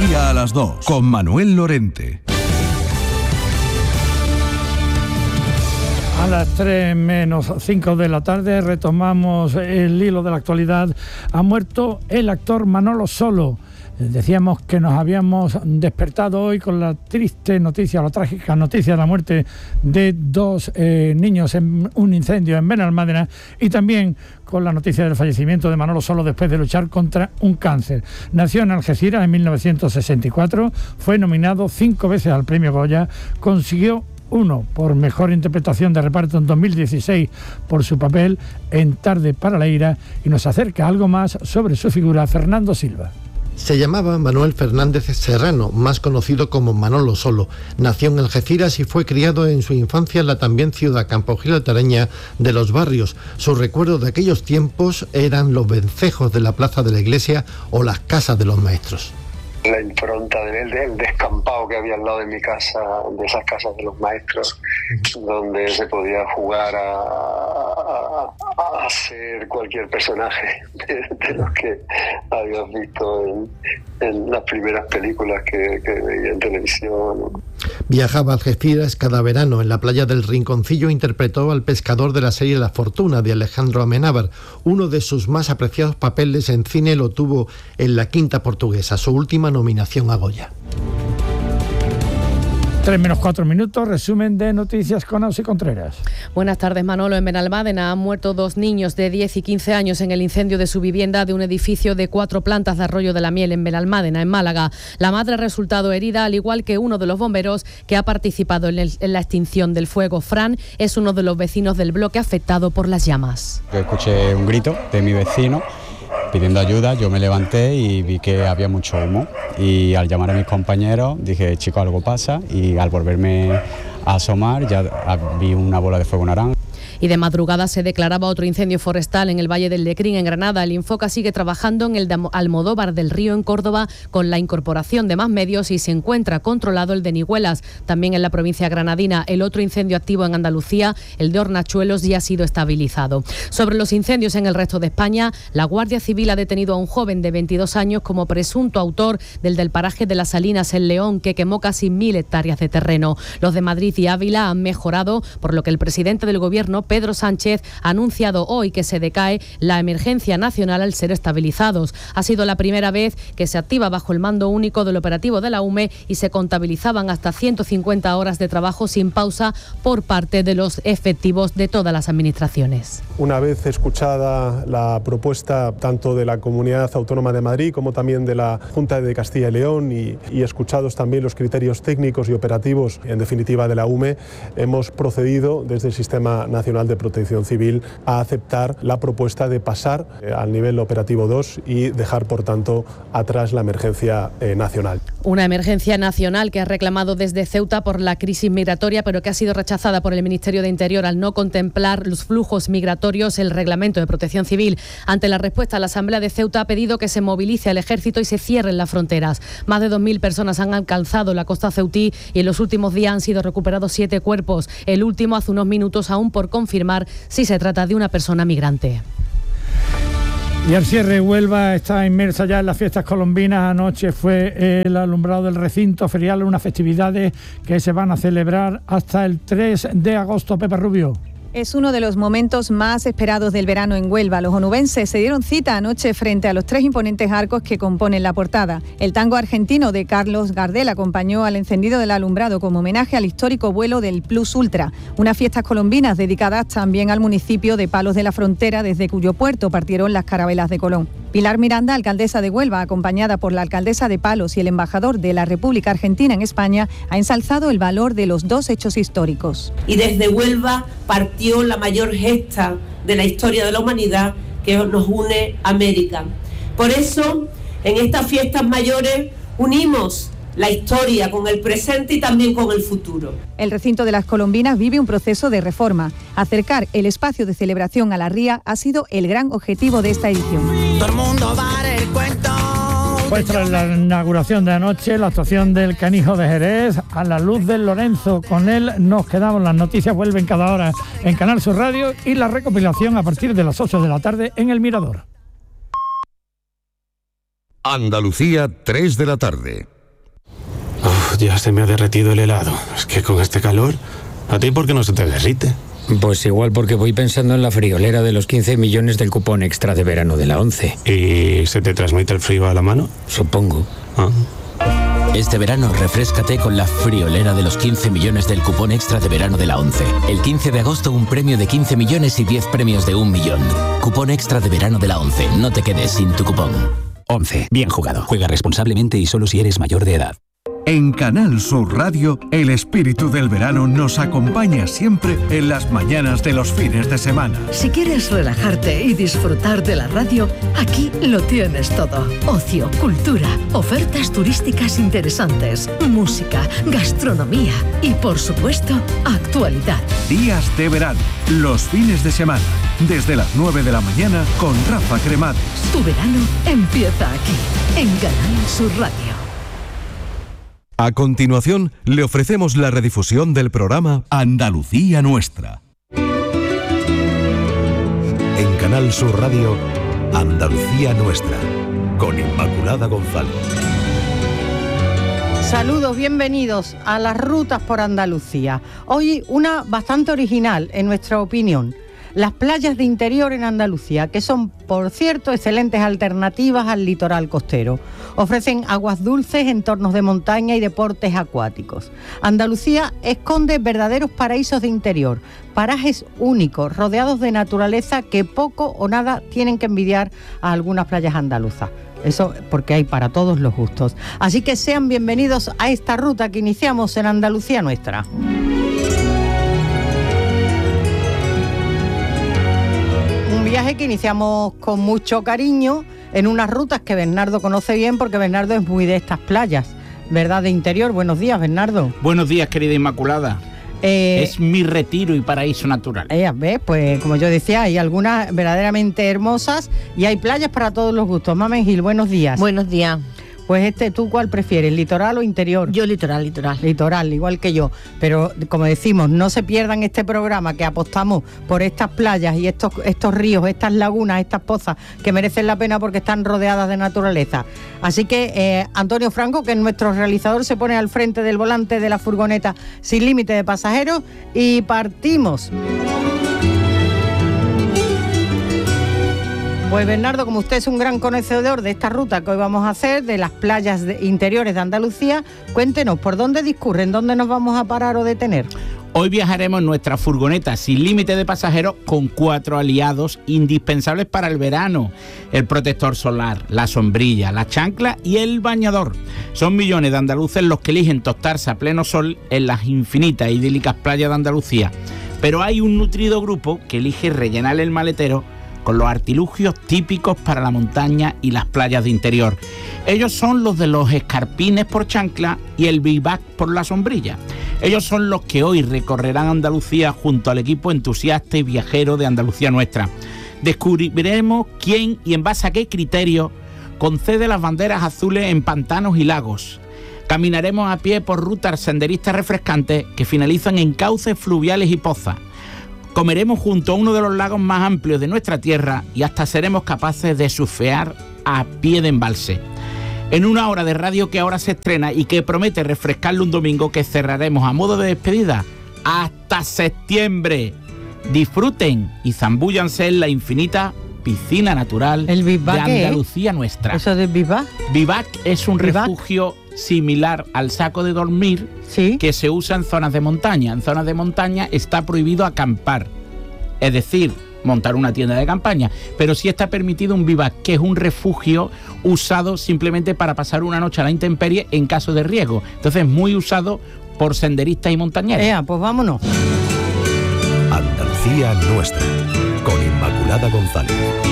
Mediodía a las 2 con Manuel Lorente. A las 3 menos 5 de la tarde retomamos el hilo de la actualidad. Ha muerto el actor Manolo Solo. Decíamos que nos habíamos despertado hoy con la triste noticia, la trágica noticia de la muerte de dos niños en un incendio en Benalmádena, y también con la noticia del fallecimiento de Manolo Solo después de luchar contra un cáncer. Nació en Algeciras en 1964, fue nominado 5 veces al premio Goya, consiguió 1 por mejor interpretación de reparto en 2016 por su papel en Tarde para la ira, y nos acerca algo más sobre su figura Fernando Silva. Se llamaba Manuel Fernández Serrano, más conocido como Manolo Solo. Nació en Algeciras y fue criado en su infancia en la también ciudad campogilartareña de Los Barrios. Sus recuerdos de aquellos tiempos eran los vencejos de la plaza de la iglesia o las casas de los maestros. La impronta del descampado que había al lado de mi casa, de esas casas de los maestros, donde se podía jugar a ser cualquier personaje de los que habías visto en las primeras películas que veía en televisión. Viajaba a Algeciras cada verano. En la playa del Rinconcillo interpretó al pescador de la serie La Fortuna de Alejandro Amenábar. Uno de sus más apreciados papeles en cine lo tuvo en La Quinta Portuguesa, su última nominación a Goya. 3 menos 4 minutos, resumen de noticias con Ausi Contreras. Buenas tardes, Manolo. En Benalmádena han muerto 2 niños de 10 y 15 años en el incendio de su vivienda de un edificio de 4 plantas de Arroyo de la Miel en Benalmádena, en Málaga. La madre ha resultado herida, al igual que uno de los bomberos que ha participado en la extinción del fuego. Fran es uno de los vecinos del bloque afectado por las llamas. Yo escuché un grito de mi vecino pidiendo ayuda, yo me levanté y vi que había mucho humo, y al llamar a mis compañeros dije, chico, algo pasa, y al volverme a asomar ya vi una bola de fuego naranja. Y de madrugada se declaraba otro incendio forestal en el Valle del Lecrín, en Granada. El Infoca sigue trabajando en el de Almodóvar del Río, en Córdoba, con la incorporación de más medios, y se encuentra controlado el de Nihuelas. También en la provincia granadina, el otro incendio activo en Andalucía, el de Hornachuelos, ya ha sido estabilizado. Sobre los incendios en el resto de España, la Guardia Civil ha detenido a un joven de 22 años como presunto autor del paraje de Las Salinas en León, que quemó casi 1.000 hectáreas de terreno. Los de Madrid y Ávila han mejorado, por lo que el presidente del Gobierno, Pedro Sánchez, ha anunciado hoy que se decae la emergencia nacional al ser estabilizados. Ha sido la primera vez que se activa bajo el mando único del operativo de la UME y se contabilizaban hasta 150 horas de trabajo sin pausa por parte de los efectivos de todas las administraciones. Una vez escuchada la propuesta tanto de la Comunidad Autónoma de Madrid como también de la Junta de Castilla y León y escuchados también los criterios técnicos y operativos, en definitiva, de la UME, hemos procedido desde el Sistema Nacional de Protección Civil a aceptar la propuesta de pasar al nivel operativo 2 y dejar, por tanto, atrás la emergencia nacional. Una emergencia nacional que ha reclamado desde Ceuta por la crisis migratoria, pero que ha sido rechazada por el Ministerio de Interior al no contemplar los flujos migratorios el Reglamento de Protección Civil. Ante la respuesta, la Asamblea de Ceuta ha pedido que se movilice al ejército y se cierren las fronteras. Más de 2.000 personas han alcanzado la costa ceutí y en los últimos días han sido recuperados 7 cuerpos. El último hace unos minutos, aún por confirmar si se trata de una persona migrante. Y al cierre, Huelva está inmersa ya en las fiestas colombinas. Anoche fue el alumbrado del recinto ferial, unas festividades que se van a celebrar hasta el 3 de agosto. Pepe Rubio. Es uno de los momentos más esperados del verano en Huelva. Los onubenses se dieron cita anoche frente a los 3 imponentes arcos que componen la portada. El tango argentino de Carlos Gardel acompañó al encendido del alumbrado como homenaje al histórico vuelo del Plus Ultra. Unas fiestas colombinas dedicadas también al municipio de Palos de la Frontera, desde cuyo puerto partieron las carabelas de Colón. Pilar Miranda, alcaldesa de Huelva, acompañada por la alcaldesa de Palos y el embajador de la República Argentina en España, ha ensalzado el valor de los 2 hechos históricos. Y desde Huelva partió la mayor gesta de la historia de la humanidad que nos une a América. Por eso, en estas fiestas mayores unimos la historia con el presente y también con el futuro. El recinto de las Colombinas vive un proceso de reforma. Acercar el espacio de celebración a la ría ha sido el gran objetivo de esta edición. Todo el mundo va a dar el cuento. Pues tras la inauguración de anoche, la actuación del Canijo de Jerez, a la luz del Lorenzo. Con él nos quedamos. Las noticias vuelven cada hora en Canal Sur Radio y la recopilación a partir de las 8 de la tarde en El Mirador. Andalucía, 3 de la tarde. Ya se me ha derretido el helado. Es que con este calor, ¿a ti por qué no se te derrite? Pues igual porque voy pensando en la friolera de los 15 millones del cupón extra de verano de la 11. ¿Y se te transmite el frío a la mano? Supongo. Este verano refréscate con la friolera de los 15 millones del cupón extra de verano de la 11. El 15 de agosto un premio de 15 millones y 10 premios de 1 millón. Cupón extra de verano de la 11. No te quedes sin tu cupón. 11. Bien jugado. Juega responsablemente y solo si eres mayor de edad. En Canal Sur Radio, el espíritu del verano nos acompaña siempre en las mañanas de los fines de semana. Si quieres relajarte y disfrutar de la radio, aquí lo tienes todo. Ocio, cultura, ofertas turísticas interesantes, música, gastronomía y, por supuesto, actualidad. Días de verano, los fines de semana, desde las 9 de la mañana con Rafa Cremades. Tu verano empieza aquí, en Canal Sur Radio. A continuación, le ofrecemos la redifusión del programa Andalucía Nuestra. En Canal Sur Radio, Andalucía Nuestra, con Inmaculada González. Saludos, bienvenidos a las rutas por Andalucía. Hoy una bastante original, en nuestra opinión. Las playas de interior en Andalucía, que son, por cierto, excelentes alternativas al litoral costero. Ofrecen aguas dulces, entornos de montaña y deportes acuáticos. Andalucía esconde verdaderos paraísos de interior, parajes únicos, rodeados de naturaleza que poco o nada tienen que envidiar a algunas playas andaluzas. Eso porque hay para todos los gustos. Así que sean bienvenidos a esta ruta que iniciamos en Andalucía Nuestra. Un viaje que iniciamos con mucho cariño en unas rutas que Bernardo conoce bien porque Bernardo es muy de estas playas, ¿verdad? De interior. Buenos días, Bernardo. Buenos días, querida Inmaculada. Es mi retiro y paraíso natural. ¿Ves? Pues como yo decía, hay algunas verdaderamente hermosas y hay playas para todos los gustos. Mamen Gil, buenos días. Buenos días. Pues ¿tú cuál prefieres, litoral o interior? Yo litoral. Litoral, igual que yo. Pero como decimos, no se pierdan este programa que apostamos por estas playas y estos ríos, estas lagunas, estas pozas que merecen la pena porque están rodeadas de naturaleza. Así que Antonio Franco, que es nuestro realizador, se pone al frente del volante de la furgoneta sin límite de pasajeros y partimos. Pues Bernardo, como usted es un gran conocedor de esta ruta que hoy vamos a hacer, de las playas interiores de Andalucía, cuéntenos, ¿por dónde discurren? ¿Dónde nos vamos a parar o detener? Hoy viajaremos en nuestra furgoneta sin límite de pasajeros con 4 aliados indispensables para el verano: el protector solar, la sombrilla, la chancla y el bañador. Son millones de andaluces los que eligen tostarse a pleno sol en las infinitas e idílicas playas de Andalucía. Pero hay un nutrido grupo que elige rellenar el maletero con los artilugios típicos para la montaña y las playas de interior. Ellos son los de los escarpines por chancla y el bivac por la sombrilla. Ellos son los que hoy recorrerán Andalucía junto al equipo entusiasta y viajero de Andalucía Nuestra. Descubriremos quién y en base a qué criterio concede las banderas azules en pantanos y lagos. Caminaremos a pie por rutas senderistas refrescantes que finalizan en cauces fluviales y pozas. Comeremos junto a uno de los lagos más amplios de nuestra tierra y hasta seremos capaces de surfear a pie de embalse. En una hora de radio que ahora se estrena y que promete refrescarle un domingo que cerraremos a modo de despedida hasta septiembre. Disfruten y zambúllanse en la infinita piscina natural de Andalucía Nuestra. ¿Eso de bivac? Bivac es un refugio similar al saco de dormir, ¿sí?, que se usa en zonas de montaña. En zonas de montaña está prohibido acampar, es decir, montar una tienda de campaña, pero sí está permitido un bivac, que es un refugio usado simplemente para pasar una noche a la intemperie en caso de riesgo. Entonces, muy usado por senderistas y montañeros. Pues vámonos. Andalucía Nuestra, con Inmaculada González.